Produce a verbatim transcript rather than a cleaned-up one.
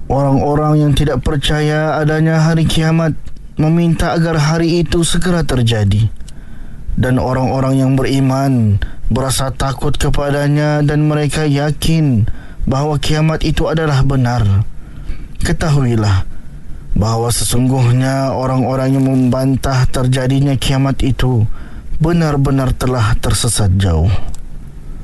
Orang-orang yang tidak percaya adanya hari kiamat meminta agar hari itu segera terjadi. Dan orang-orang yang beriman berasa takut kepadanya dan mereka yakin bahawa kiamat itu adalah benar. Ketahuilah bahawa sesungguhnya orang-orang yang membantah terjadinya kiamat itu benar-benar telah tersesat jauh.